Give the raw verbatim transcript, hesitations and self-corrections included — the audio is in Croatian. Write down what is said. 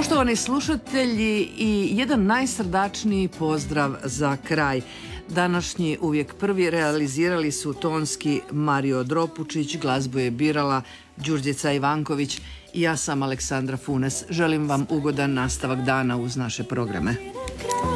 Poštovani slušatelji, i jedan najsrdačniji pozdrav za kraj. Današnji uvijek prvi realizirali su tonski Mario Dropučić, glazbu je birala Đurđica Ivanković i ja sam Aleksandra Funes. Želim vam ugodan nastavak dana uz naše programe.